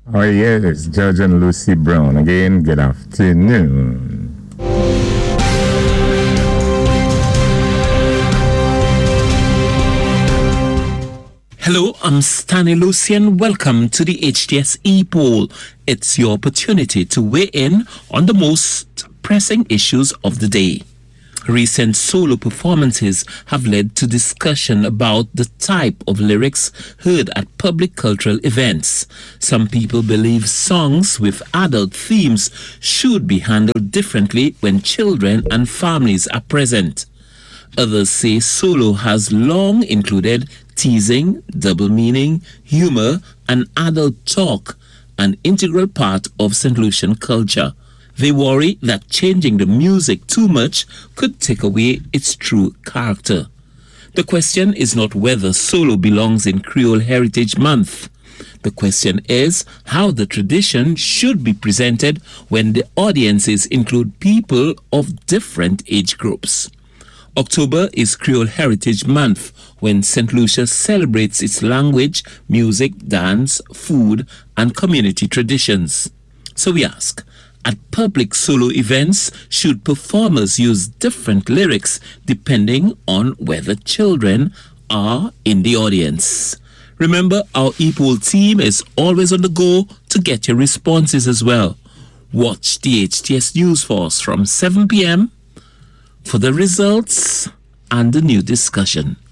Oh, yes, Judge and Lucy Brown. Again, good afternoon. Hello, I'm Stanley Lucy and welcome to the HTS E-Poll. It's your opportunity to weigh in on the most pressing issues of the day. Recent solo performances have led to discussion about the type of lyrics heard at public cultural events. Some people believe songs with adult themes should be handled differently when children and families are present. Others say solo has long included teasing, double meaning, humor, and adult talk, an integral part of St. Lucian culture. They worry that changing the music too much could take away its true character. The question is not whether solo belongs in Creole Heritage Month. The question is how the tradition should be presented when the audiences include people of different age groups. October is Creole Heritage Month, when St. Lucia celebrates its language, music, dance, food, and community traditions. So we ask, at public solo events, should performers use different lyrics depending on whether children are in the audience? Remember, our E-Poll team is always on the go to get your responses as well. Watch the HTS News Force from 7 p.m. for the results and the new discussion.